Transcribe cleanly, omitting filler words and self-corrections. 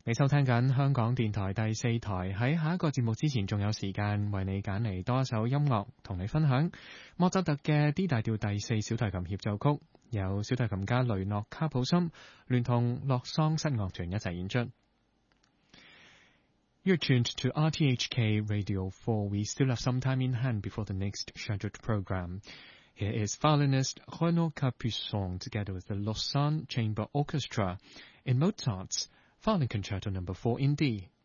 你收聽緊香港電台第4台，喺下一個節目之前仲有時間為你揀嚟多一首音樂同你分享。莫扎特嘅 D 大調第4小提琴協奏曲，由小提琴家雷諾卡普森聯同洛桑室樂團一齊演出。You're tuned to RTHK Radio 4. We still have some time in hand before the next scheduled program. Here is violinist Renaud Capuçon together with the Lausanne Chamber Orchestra in Mozart's Violin Concerto No. 4 in D.